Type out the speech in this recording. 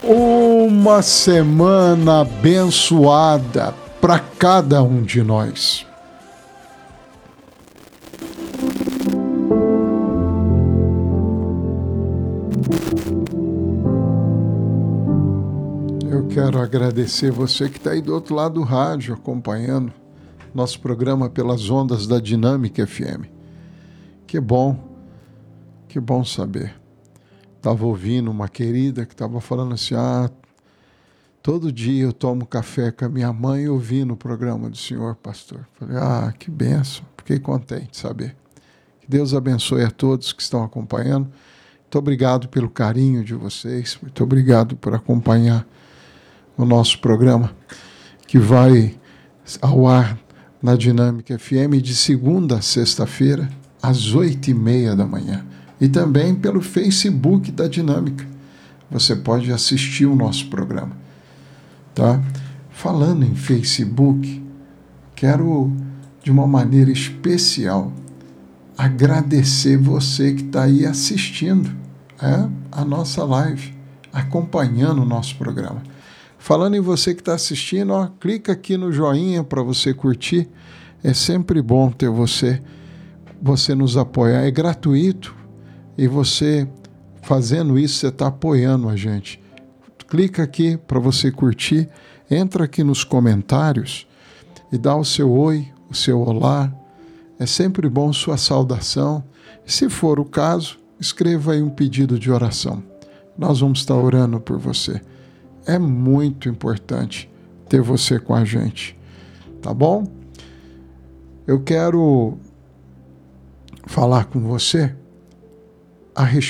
Uma semana abençoada para cada um de nós. Eu quero agradecer você que está aí do outro lado do rádio acompanhando nosso programa pelas ondas da Dinâmica FM. Que bom saber. Estava ouvindo uma querida que estava falando assim, todo dia eu tomo café com a minha mãe ouvindo o programa do senhor, pastor. Falei, que bênção, fiquei contente de saber. Que Deus abençoe a todos que estão acompanhando. Muito obrigado pelo carinho de vocês, muito obrigado por acompanhar o nosso programa, que vai ao ar na Dinâmica FM de segunda a sexta-feira, às 8h30 da manhã. E também pelo Facebook da Dinâmica. Você pode assistir o nosso programa. Tá? Falando em Facebook, quero, de uma maneira especial, agradecer você que está aí assistindo a nossa live, acompanhando o nosso programa. Falando em você que está assistindo, clica aqui no joinha para você curtir. É sempre bom ter você nos apoiar. É gratuito e você, fazendo isso, você está apoiando a gente. Clica aqui para você curtir. Entra aqui nos comentários e dá o seu oi, o seu olá. É sempre bom sua saudação. E, se for o caso, escreva aí um pedido de oração. Nós vamos estar orando por você. É muito importante ter você com a gente, tá bom? Eu quero falar com você a respeito